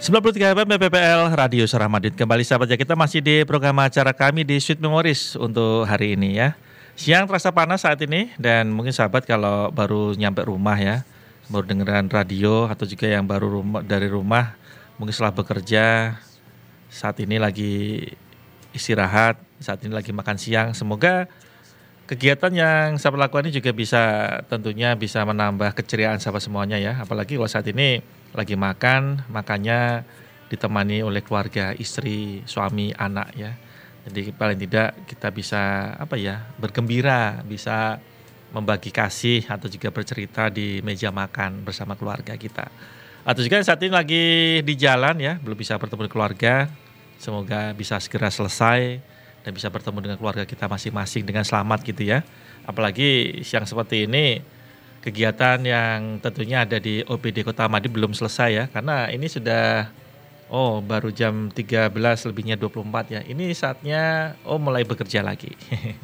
93 FM PPL Radio Suara Madrid. Kembali sahabat ya, kita masih di program acara kami di Sweet Memories untuk hari ini ya. Siang terasa panas saat ini dan mungkin sahabat kalau baru nyampe rumah ya, baru dengeran radio atau juga yang baru dari rumah mungkin setelah bekerja, saat ini lagi istirahat, saat ini lagi makan siang. Semoga kegiatan yang sahabat lakukan ini juga bisa tentunya bisa menambah keceriaan sahabat semuanya ya. Apalagi kalau saat ini lagi makannya ditemani oleh keluarga, istri, suami, anak ya. Jadi paling tidak kita bisa bergembira, bisa membagi kasih atau juga bercerita di meja makan bersama keluarga kita. Atau juga saat ini lagi di jalan ya, belum bisa bertemu dengan keluarga. Semoga bisa segera selesai dan bisa bertemu dengan keluarga kita masing-masing dengan selamat gitu ya. Apalagi siang seperti ini, kegiatan yang tentunya ada di OPD Kota Madrid belum selesai ya. Karena ini sudah baru jam 13:24 ya. Ini saatnya mulai bekerja lagi.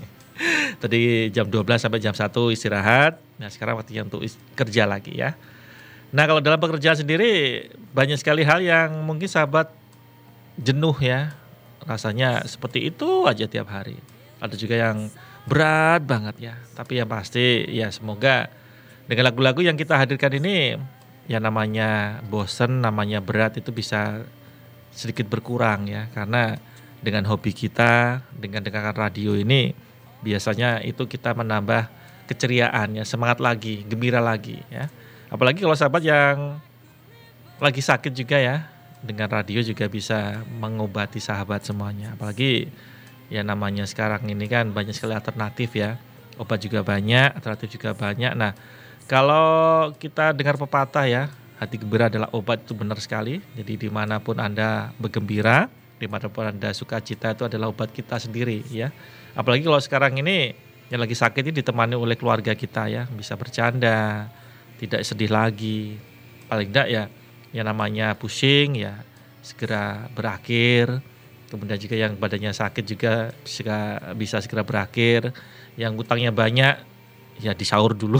Tadi jam 12 sampai jam 1 istirahat. Nah sekarang waktunya untuk kerja lagi ya. Nah kalau dalam pekerjaan sendiri banyak sekali hal yang mungkin sahabat jenuh ya. Rasanya seperti itu aja tiap hari. Ada juga yang berat banget ya. Tapi yang pasti ya semoga dengan lagu-lagu yang kita hadirkan ini, ya namanya bosen, namanya berat itu bisa sedikit berkurang ya. Karena dengan hobi kita, dengan dengarkan radio ini, biasanya itu kita menambah keceriaan ya, semangat lagi, gembira lagi ya. Apalagi kalau sahabat yang lagi sakit juga ya, dengan radio juga bisa mengobati sahabat semuanya. Apalagi ya namanya sekarang ini kan banyak sekali alternatif ya. Obat juga banyak, alternatif juga banyak. Nah, kalau kita dengar pepatah ya, hati gembira adalah obat, itu benar sekali. Jadi dimanapun Anda bergembira, dimanapun Anda sukacita, itu adalah obat kita sendiri ya. Apalagi kalau sekarang ini yang lagi sakit ini ditemani oleh keluarga kita ya, bisa bercanda, tidak sedih lagi. Paling tidak ya, yang namanya pusing ya segera berakhir. Kemudian juga yang badannya sakit juga bisa segera berakhir. Yang utangnya banyak ya disaur dulu.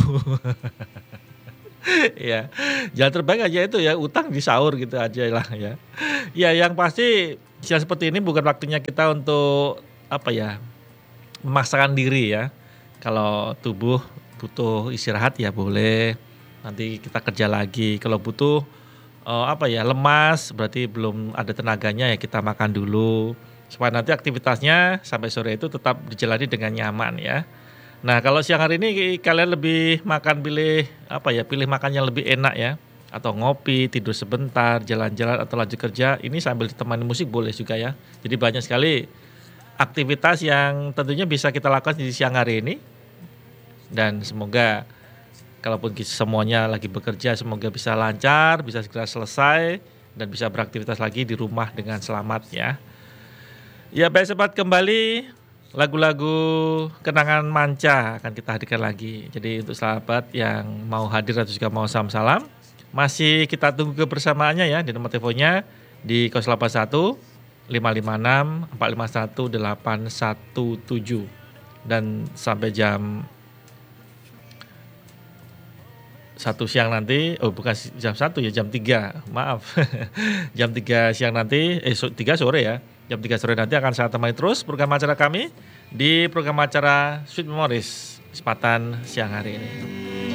Ya, jalan terbaik aja itu ya, utang disaur gitu aja lah ya. Ya yang pasti siang seperti ini bukan waktunya kita untuk memaksakan diri ya. Kalau tubuh butuh istirahat ya boleh, nanti kita kerja lagi. Kalau butuh lemas berarti belum ada tenaganya ya kita makan dulu supaya nanti aktivitasnya sampai sore itu tetap dijalani dengan nyaman ya. Nah kalau siang hari ini kalian lebih pilih makan yang lebih enak ya, atau ngopi, tidur sebentar, jalan-jalan atau lanjut kerja, ini sambil ditemani musik boleh juga ya. Jadi banyak sekali aktivitas yang tentunya bisa kita lakukan di siang hari ini. Dan semoga kalaupun semuanya lagi bekerja, semoga bisa lancar, bisa segera selesai, dan bisa beraktivitas lagi di rumah dengan selamat ya. Ya baik sahabat, kembali lagu-lagu kenangan manca akan kita hadirkan lagi. Jadi untuk sahabat yang mau hadir atau juga mau salam-salam, masih kita tunggu kebersamaannya ya di nomor teleponnya di 081 556 451 817. Dan sampai jam 1 siang nanti, bukan jam 1 ya, jam 3, maaf. Jam 3 siang nanti, 3 sore ya. Jam 3 sore nanti akan saya temani terus program acara kami di program acara Sweet Memories kesempatan siang hari ini.